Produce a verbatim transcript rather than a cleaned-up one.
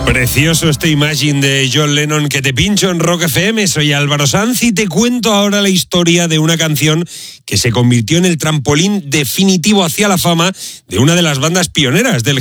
Precioso este Imagine de John Lennon que te pincho en Rock F M. Soy Álvaro Sanz y te cuento ahora la historia de una canción que se convirtió en el trampolín definitivo hacia la fama de una de las bandas pioneras del